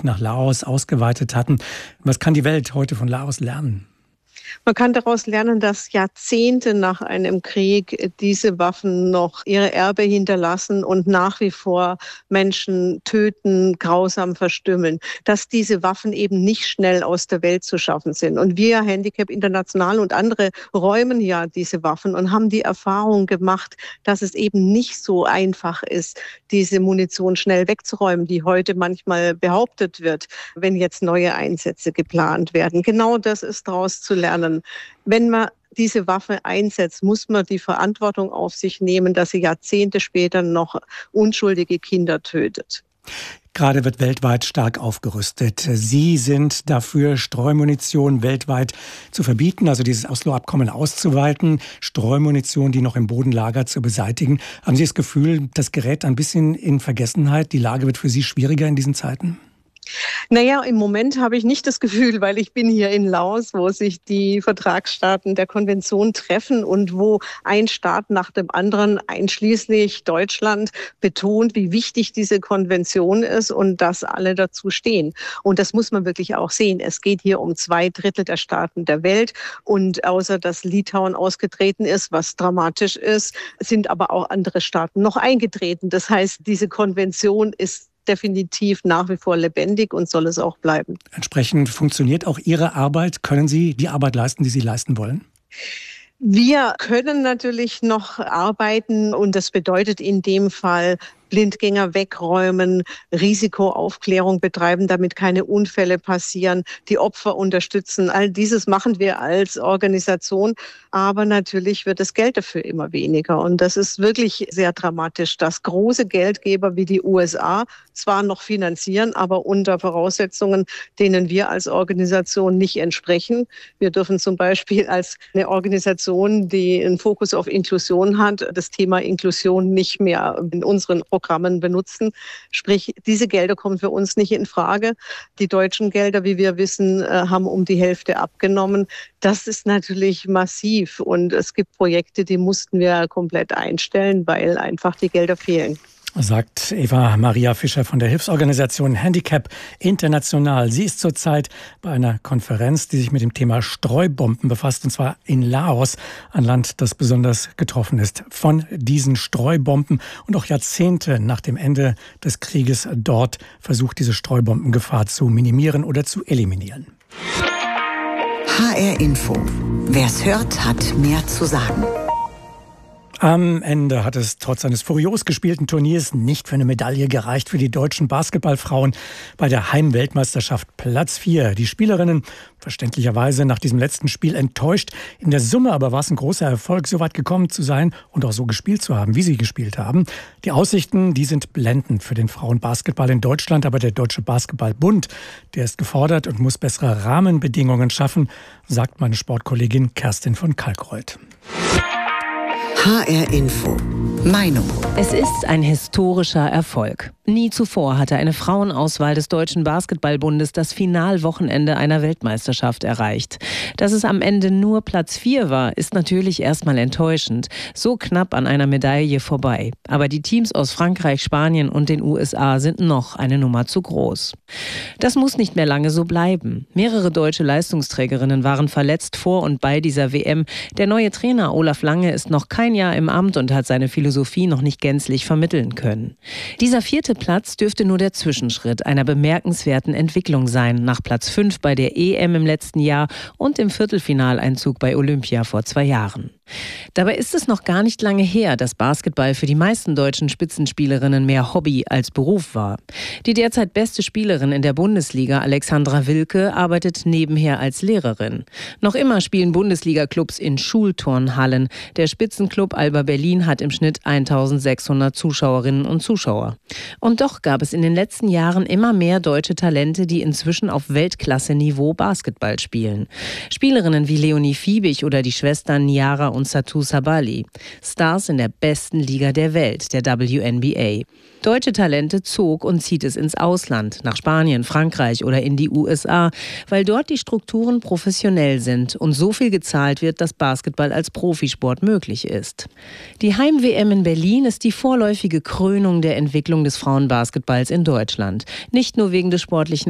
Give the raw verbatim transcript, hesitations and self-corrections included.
Krieg nach Laos ausgeweitet hatten. Was kann die Welt heute von Laos lernen? Man kann daraus lernen, dass Jahrzehnte nach einem Krieg diese Waffen noch ihre Erbe hinterlassen und nach wie vor Menschen töten, grausam verstümmeln, dass diese Waffen eben nicht schnell aus der Welt zu schaffen sind. Und wir, Handicap International und andere, räumen ja diese Waffen und haben die Erfahrung gemacht, dass es eben nicht so einfach ist, diese Munition schnell wegzuräumen, die heute manchmal behauptet wird, wenn jetzt neue Einsätze geplant werden. Genau das ist daraus zu lernen. Wenn man diese Waffe einsetzt, muss man die Verantwortung auf sich nehmen, dass sie Jahrzehnte später noch unschuldige Kinder tötet. Gerade wird weltweit stark aufgerüstet. Sie sind dafür, Streumunition weltweit zu verbieten, also dieses Oslo-Abkommen auszuweiten, Streumunition, die noch im Boden lagert, zu beseitigen. Haben Sie das Gefühl, das gerät ein bisschen in Vergessenheit? Die Lage wird für Sie schwieriger in diesen Zeiten? Naja, im Moment habe ich nicht das Gefühl, weil ich bin hier in Laos, wo sich die Vertragsstaaten der Konvention treffen und wo ein Staat nach dem anderen, einschließlich Deutschland, betont, wie wichtig diese Konvention ist und dass alle dazu stehen. Und das muss man wirklich auch sehen. Es geht hier um zwei Drittel der Staaten der Welt und außer dass Litauen ausgetreten ist, was dramatisch ist, sind aber auch andere Staaten noch eingetreten. Das heißt, diese Konvention ist definitiv nach wie vor lebendig und soll es auch bleiben. Entsprechend funktioniert auch Ihre Arbeit. Können Sie die Arbeit leisten, die Sie leisten wollen? Wir können natürlich noch arbeiten und das bedeutet in dem Fall Blindgänger wegräumen, Risikoaufklärung betreiben, damit keine Unfälle passieren, die Opfer unterstützen. All dieses machen wir als Organisation, aber natürlich wird das Geld dafür immer weniger. Und das ist wirklich sehr dramatisch, dass große Geldgeber wie die U S A zwar noch finanzieren, aber unter Voraussetzungen, denen wir als Organisation nicht entsprechen. Wir dürfen zum Beispiel als eine Organisation, die einen Fokus auf Inklusion hat, das Thema Inklusion nicht mehr in unseren Programmen benutzen. Sprich, diese Gelder kommen für uns nicht in Frage. Die deutschen Gelder, wie wir wissen, haben um die Hälfte abgenommen. Das ist natürlich massiv und es gibt Projekte, die mussten wir komplett einstellen, weil einfach die Gelder fehlen. Sagt Eva Maria Fischer von der Hilfsorganisation Handicap International. Sie ist zurzeit bei einer Konferenz, die sich mit dem Thema Streubomben befasst, und zwar in Laos, ein Land, das besonders getroffen ist von diesen Streubomben und auch Jahrzehnte nach dem Ende des Krieges dort versucht, diese Streubombengefahr zu minimieren oder zu eliminieren. H R Info. Wer's hört, hat mehr zu sagen. Am Ende hat es trotz eines furios gespielten Turniers nicht für eine Medaille gereicht für die deutschen Basketballfrauen bei der Heimweltmeisterschaft Platz vier. Die Spielerinnen verständlicherweise nach diesem letzten Spiel enttäuscht. In der Summe aber war es ein großer Erfolg, so weit gekommen zu sein und auch so gespielt zu haben, wie sie gespielt haben. Die Aussichten, die sind blendend für den Frauenbasketball in Deutschland, aber der Deutsche Basketballbund, der ist gefordert und muss bessere Rahmenbedingungen schaffen, sagt meine Sportkollegin Kerstin von Kalkreuth. H R Info. Meinung. Es ist ein historischer Erfolg. Nie zuvor hatte eine Frauenauswahl des Deutschen Basketballbundes das Finalwochenende einer Weltmeisterschaft erreicht. Dass es am Ende nur Platz vier war, ist natürlich erstmal enttäuschend. So knapp an einer Medaille vorbei. Aber die Teams aus Frankreich, Spanien und den U S A sind noch eine Nummer zu groß. Das muss nicht mehr lange so bleiben. Mehrere deutsche Leistungsträgerinnen waren verletzt vor und bei dieser W M. Der neue Trainer Olaf Lange ist noch kein Jahr im Amt und hat seine Philosophie noch nicht gänzlich vermitteln können. Dieser vierte Platz dürfte nur der Zwischenschritt einer bemerkenswerten Entwicklung sein, nach Platz fünf bei der E M im letzten Jahr und dem Viertelfinaleinzug bei Olympia vor zwei Jahren. Dabei ist es noch gar nicht lange her, dass Basketball für die meisten deutschen Spitzenspielerinnen mehr Hobby als Beruf war. Die derzeit beste Spielerin in der Bundesliga, Alexandra Wilke, arbeitet nebenher als Lehrerin. Noch immer spielen Bundesliga-Clubs in Schulturnhallen. Der Spitzenclub Alba Berlin hat im Schnitt eintausendsechshundert Zuschauerinnen und Zuschauer. Und doch gab es in den letzten Jahren immer mehr deutsche Talente, die inzwischen auf Weltklasse-Niveau Basketball spielen. Spielerinnen wie Leonie Fiebig oder die Schwestern Niara und Satou Sabali. Stars in der besten Liga der Welt, der W N B A. Deutsche Talente zog und zieht es ins Ausland, nach Spanien, Frankreich oder in die U S A, weil dort die Strukturen professionell sind und so viel gezahlt wird, dass Basketball als Profisport möglich ist. Die Heim-W M in Berlin ist die vorläufige Krönung der Entwicklung des Frauenbasketballs in Deutschland. Nicht nur wegen des sportlichen